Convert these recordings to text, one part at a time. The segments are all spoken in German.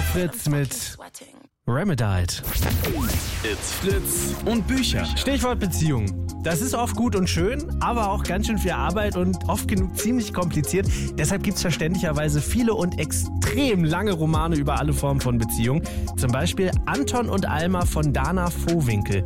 Fritz mit Remedide. It's Fritz und Bücher. Stichwort Beziehung. Das ist oft gut und schön, aber auch ganz schön viel Arbeit und oft genug ziemlich kompliziert. Deshalb gibt es verständlicherweise viele und extrem lange Romane über alle Formen von Beziehungen. Zum Beispiel Anton und Alma von Dana Vohwinkel.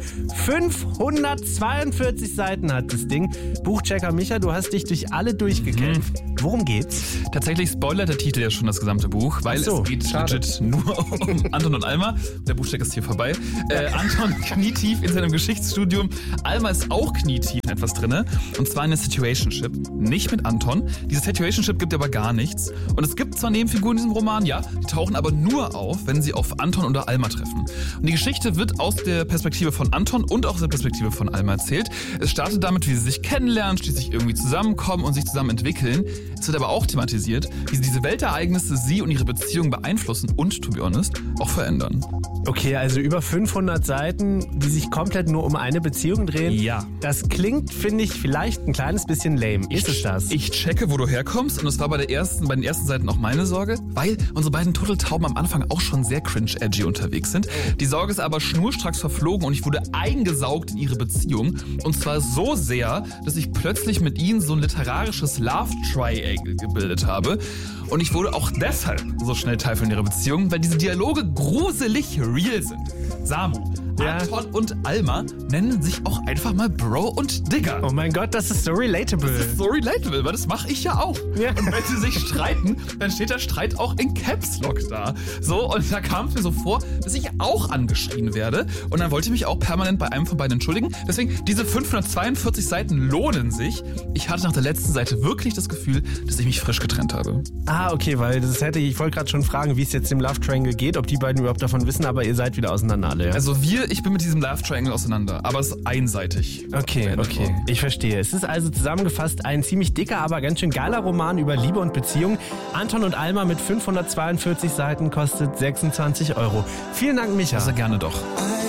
542 Seiten hat das Ding. Buchchecker Micha, du hast dich durch alle durchgekämpft. Worum geht's? Tatsächlich spoilert der Titel ja schon das gesamte Buch, weil es geht legit nur um Anton und Alma. Der Buchcheck ist hier vorbei. Anton knietief in seinem Geschichtsstudium. Alma ist auch knietief in etwas drin. Und zwar eine Situationship. Nicht mit Anton. Diese Situationship gibt aber gar nichts. Und es gibt zwar Nebenfiguren in diesem Roman, ja, die tauchen aber nur auf, wenn sie auf Anton oder Alma treffen. Und die Geschichte wird aus der Perspektive von Anton und auch aus der Perspektive von Alma erzählt. Es startet damit, wie sie sich kennenlernen, schließlich irgendwie zusammenkommen und sich zusammen entwickeln. Es wird aber auch thematisiert, wie diese Weltereignisse sie und ihre Beziehung beeinflussen und, to be honest, auch verändern. Okay, also über 500 Seiten, die sich komplett nur um eine Beziehung drehen. Ja. Das klingt, finde ich, vielleicht ein kleines bisschen lame. Ist es das? Ich checke, wo du herkommst, und das war bei den ersten Seiten auch meine Sorge, weil unsere beiden Turteltauben am Anfang auch schon sehr cringe-edgy unterwegs sind. Die Sorge ist aber schnurstracks verflogen und ich wurde eingesaugt in ihre Beziehung. Und zwar so sehr, dass ich plötzlich mit ihnen so ein literarisches Love-Triangle gebildet habe. Und ich wurde auch deshalb so schnell Teil von ihrer Beziehung, weil diese Dialoge gruselig real sind. Samu, Anton und Alma nennen sich auch einfach mal Bro und Digger. Oh mein Gott, das ist so relatable. Das ist so relatable, weil das mache ich ja auch. Ja. Und wenn sie sich streiten, dann steht der Streit auch in Caps Lock da. So, und da kam es mir so vor, dass ich auch angeschrien werde. Und dann wollte ich mich auch permanent bei einem von beiden entschuldigen. Deswegen, diese 542 Seiten lohnen sich. Ich hatte nach der letzten Seite wirklich das Gefühl, dass ich mich frisch getrennt habe. Ah, okay, weil ich wollte gerade schon fragen, wie es jetzt dem Love Triangle geht, ob die beiden überhaupt davon wissen, aber ihr seid wieder auseinander alle. Ja? Also ich bin mit diesem Love Triangle auseinander, aber es ist einseitig. Okay, ich verstehe. Es ist also zusammengefasst ein ziemlich dicker, aber ganz schön geiler Roman über Liebe und Beziehung. Anton und Alma mit 542 Seiten kostet 26 €. Vielen Dank, Micha. Sehr gerne doch.